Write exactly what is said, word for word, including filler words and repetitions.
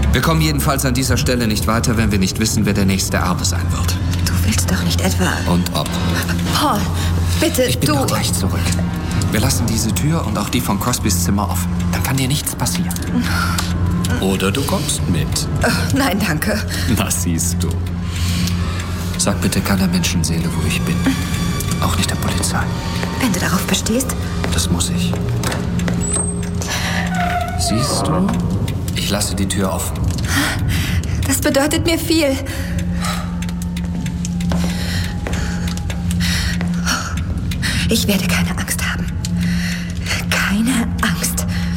Wir kommen jedenfalls an dieser Stelle nicht weiter, wenn wir nicht wissen, wer der nächste Erbe sein wird. Du willst doch nicht etwa... Und ob. Paul, bitte, Ich bin du... doch gleich zurück. Wir lassen diese Tür und auch die von Crosbys Zimmer offen. Dann kann dir nichts passieren. Oder du kommst mit. Oh, nein, danke. Das siehst du. Sag bitte keiner Menschenseele, wo ich bin. Auch nicht der Polizei. Wenn du darauf bestehst. Das muss ich. Siehst du? Ich lasse die Tür offen. Das bedeutet mir viel. Ich werde keine